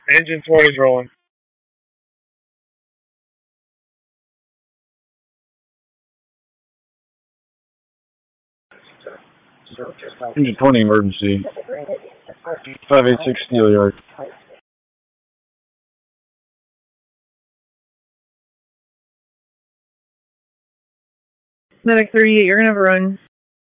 Engine 20's rolling. Engine 20 emergency. 586 Steel Yard. Medic 38, you're going to have a run.